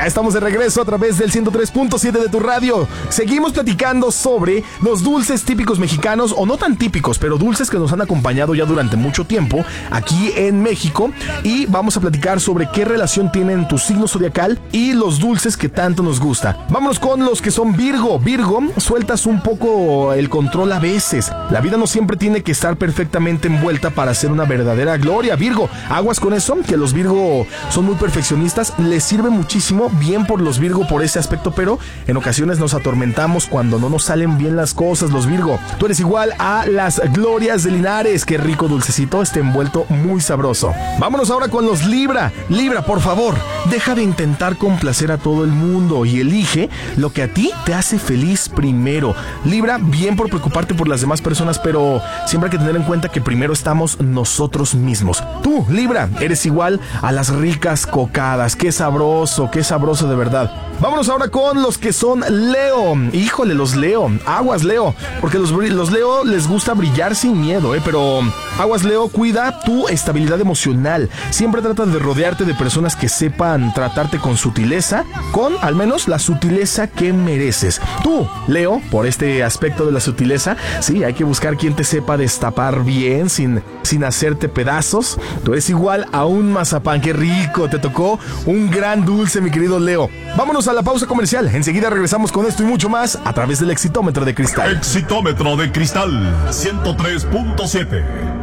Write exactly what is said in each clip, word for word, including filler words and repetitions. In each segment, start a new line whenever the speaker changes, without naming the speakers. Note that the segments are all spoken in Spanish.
estamos de regreso a través del ciento tres punto siete de tu radio. Seguimos platicando sobre los dulces típicos mexicanos, o no tan típicos, pero dulces que nos han acompañado ya durante mucho tiempo aquí en México. Y vamos a platicar sobre qué relación tienen tu signo zodiacal y los dulces que tanto nos gusta. Vámonos con los que son Virgo. Virgo, sueltas un poco el control a veces. La vida no siempre tiene que estar perfectamente envuelta para ser una verdadera gloria. Virgo, aguas con eso, que los Virgo son muy perfeccionistas. Les sirve muchísimo, bien por los Virgo por ese aspecto, pero en ocasiones nos atormentamos cuando no nos salen bien las cosas. Los Virgo, tú eres igual a las glorias de Linares. Qué rico dulcecito, este envuelto muy sabroso. Vámonos ahora con los Libra. Libra, por favor, deja de intentar complacer a todo el mundo y elige lo que a ti te hace feliz primero. Libra, bien por preocuparte por las demás personas, pero siempre hay que tener en cuenta que primero estamos nosotros mismos. Tú, Libra, eres igual a las ricas cocadas. Qué sabroso, qué sabroso de verdad. Vámonos ahora con los que son Leo. Híjole, los Leo. Aguas, Leo. Porque los, los Leo les gusta brillar sin miedo, ¿eh? Pero aguas, Leo, cuida tu estabilidad emocional. Siempre trata de rodearte de personas que sepan tratarte con sutileza, con al menos la sutileza que mereces. Tú, Leo, por este aspecto de la sutileza, sí, hay que buscar quien te sepa destapar bien sin, sin hacerte pedazos. Tú eres igual a un mazapán. Qué rico, te tocó un gran dulce, mi querido Leo. Vámonos a la pausa comercial. Enseguida regresamos con esto y mucho más a través del Exitómetro de Cristal.
Exitómetro de Cristal ciento tres punto siete.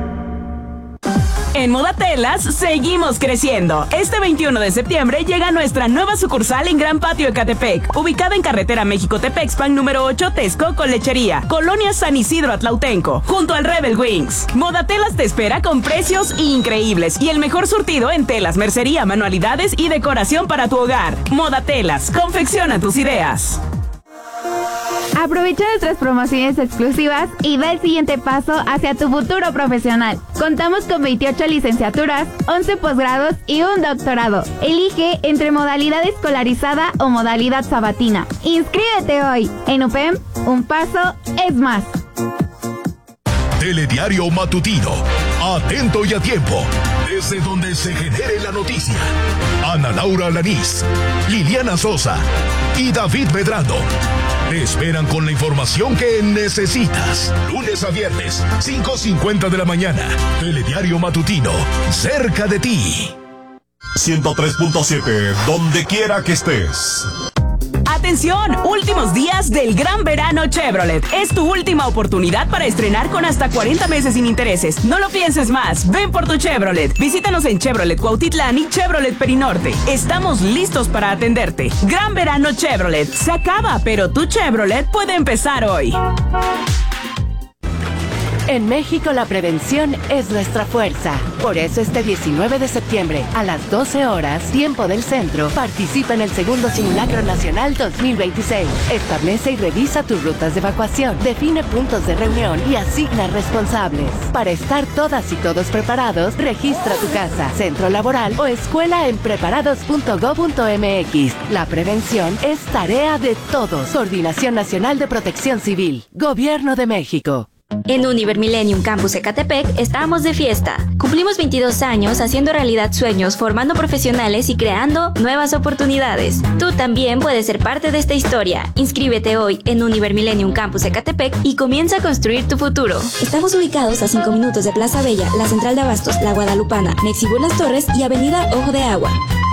En Modatelas seguimos creciendo. Este veintiuno de septiembre llega nuestra nueva sucursal en Gran Patio Ecatepec, ubicada en carretera México-Tepexpan número ocho, Texcoco Lechería, Colonia San Isidro Atlautenco, junto al Rebel Wings. Modatelas te espera con precios increíbles y el mejor surtido en telas, mercería, manualidades y decoración para tu hogar. Modatelas, confecciona tus ideas.
Aprovecha nuestras promociones exclusivas y da el siguiente paso hacia tu futuro profesional. Contamos con veintiocho licenciaturas, once posgrados y un doctorado. Elige entre modalidad escolarizada o modalidad sabatina. Inscríbete hoy. En U P E M, un paso es más.
Telediario Matutino. Atento y a tiempo. Desde donde se genere la noticia. Ana Laura Alanís, Liliana Sosa y David Medrano te esperan con la información que necesitas. Lunes a viernes, cinco cincuenta de la mañana. Telediario Matutino, cerca de ti. ciento tres punto siete, donde quiera que estés.
Atención, últimos días del gran verano Chevrolet. Es tu última oportunidad para estrenar con hasta cuarenta meses sin intereses. No lo pienses más, ven por tu Chevrolet. Visítanos en Chevrolet Cuautitlán y Chevrolet Perinorte. Estamos listos para atenderte. Gran verano Chevrolet. Se acaba, pero tu Chevrolet puede empezar hoy.
En México la prevención es nuestra fuerza. Por eso este diecinueve de septiembre a las doce horas, tiempo del centro, participa en el segundo Simulacro Nacional dos mil veintiséis. Establece y revisa tus rutas de evacuación, define puntos de reunión y asigna responsables. Para estar todas y todos preparados, registra tu casa, centro laboral o escuela en preparados punto gob punto mx. La prevención es tarea de todos. Coordinación Nacional de Protección Civil. Gobierno de México.
En Univer Millennium Campus Ecatepec estamos de fiesta. Cumplimos veintidós años haciendo realidad sueños, formando profesionales y creando nuevas oportunidades. Tú también puedes ser parte de esta historia. Inscríbete hoy en Univer Millennium Campus Ecatepec y comienza a construir tu futuro.
Estamos ubicados a cinco minutos de Plaza Bella, la Central de Abastos, La Guadalupana, Mexibú Las Torres y Avenida Ojo de Agua.